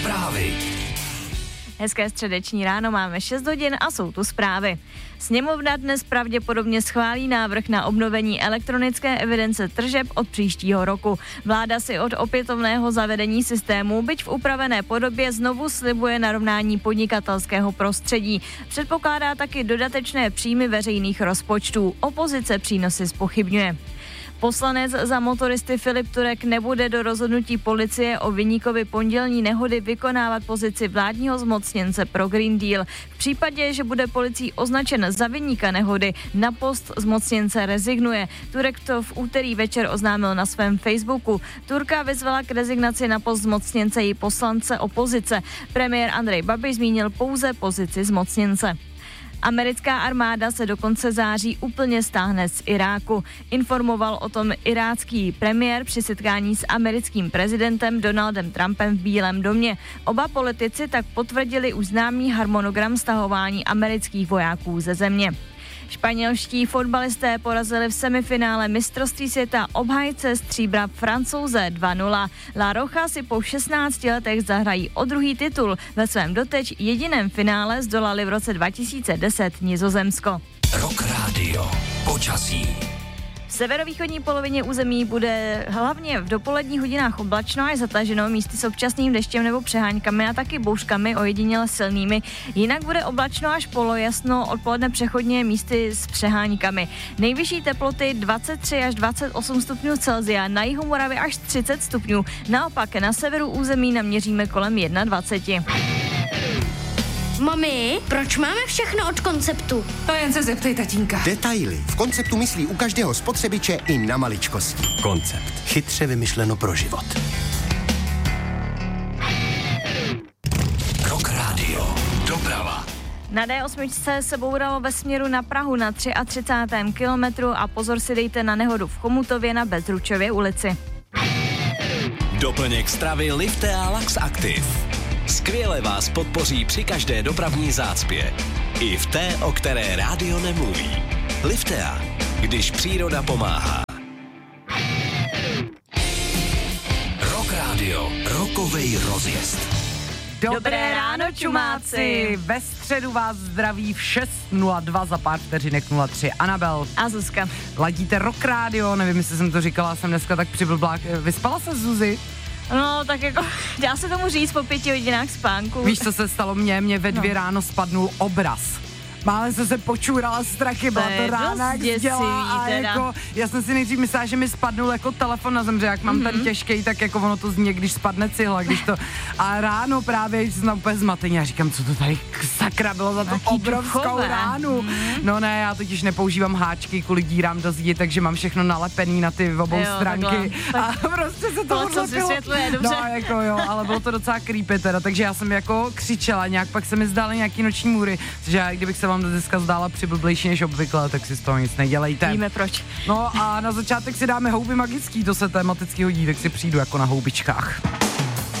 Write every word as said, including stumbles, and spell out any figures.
Zprávy. Hezké středeční ráno, máme šest hodin a jsou tu zprávy. Sněmovna dnes pravděpodobně schválí návrh na obnovení elektronické evidence tržeb od příštího roku. Vláda si od opětovného zavedení systému, byť v upravené podobě, znovu slibuje narovnání podnikatelského prostředí. Předpokládá taky dodatečné příjmy veřejných rozpočtů. Opozice přínosy zpochybňuje. Poslanec za motoristy Filip Turek nebude do rozhodnutí policie o viníkovi pondělní nehody vykonávat pozici vládního zmocněnce pro Green Deal. V případě, že bude policií označen za viníka nehody, na post zmocněnce rezignuje. Turek to v úterý večer oznámil na svém Facebooku. Turka vyzvala k rezignaci na post zmocněnce i poslance opozice. Premiér Andrej Babiš zmínil pouze pozici zmocněnce. Americká armáda se do konce září úplně stáhne z Iráku. Informoval o tom irácký premiér při setkání s americkým prezidentem Donaldem Trumpem v Bílém domě. Oba politici tak potvrdili už známý harmonogram stahování amerických vojáků ze země. Španělští fotbalisté porazili v semifinále mistrovství světa obhájce stříbra Francouze dva nula. La Roja si po šestnácti letech zahrají o druhý titul. Ve svém doteď jediném finále zdolali v roce dva tisíce deset Nizozemsko. Rock Radio. Počasí. V severovýchodní polovině území bude hlavně v dopoledních hodinách oblačno až zataženo, místy s občasným deštěm nebo přeháňkami a taky bouřkami ojediněle silnými. Jinak bude oblačno až polojasno, odpoledne přechodně místy s přeháňkami. Nejvyšší teploty dvacet tři až dvacet osm stupňů Celsia, na jihu Moravy až třicet stupňů. Naopak na severu území naměříme kolem dvacet jedna. Mami, proč máme všechno od Konceptu? To jen se zeptej tatínka. Detaily. V Konceptu myslí u každého spotřebiče i na maličkosti. Koncept. Chytře vymyšleno pro život. Rock Radio. Doprava. Na dé osm se bouralo ve směru na Prahu na třicátém třetím kilometru a pozor si dejte na nehodu v Chomutově na Bezručově ulici. Doplněk stravy Liftea Lax Active. Skvěle vás podpoří při každé dopravní zácpě. I v té, o které rádio nemluví. Liftea, když příroda pomáhá. Rock Radio. Rokovej rozjezd. Dobré ráno, čumáci. Ve středu vás zdraví v šest nula dva, za pár vteřinek nula tři Anabel. A Zuzka. Ladíte Rock Radio, nevím, jestli jsem to říkala, jsem dneska tak přiblblá. Vyspala se, Zuzi? No, tak jako, dá se tomu říct po pěti hodinách spánku. Víš, co se stalo mně? Mně ve dvě no. ráno spadnul obraz. Málem jsem se počůrala strachy, byla to rána, jak dělá a jako, já jsem si nejdřív myslela, že mi spadnul jako telefon na zem, že jak mám mm-hmm. ten těžkej, tak jako ono to zní, když spadne cihla, když to, a ráno právě jsem úplně zmateně a říkám, co to tady sakra bylo za tu obrovskou duchové. ránu. Mm. No ne, já totiž nepoužívám háčky kvůli dírám do zdi, takže mám všechno nalepený na ty obou jo, stránky a prostě se to odlepilo. No jako jo, ale bylo to docela creepy teda, takže já jsem jako křičela nějak, pak se mi zdály nějaký noční můry, že já, kdybych se vám do dneska zdála přiblblejší než obvykle, tak si z toho nic nedělejte. Víme proč. No a na začátek si dáme houby magický, to se tematicky hodí, tak si přijdu jako na houbičkách.